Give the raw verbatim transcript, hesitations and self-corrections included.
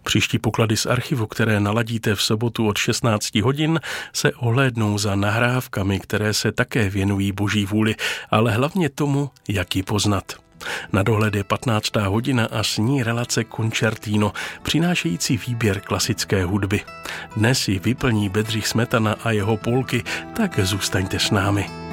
Příští poklady z archivu, které naladíte v sobotu od šestnáct hodin, se ohlédnou za nahrávkami, které se také věnují Boží vůli, ale hlavně tomu, jak ji poznat. Na dohled je patnáctá hodina a s ní relace Concertino, přinášející výběr klasické hudby. Dnes ji vyplní Bedřich Smetana a jeho polky, tak zůstaňte s námi.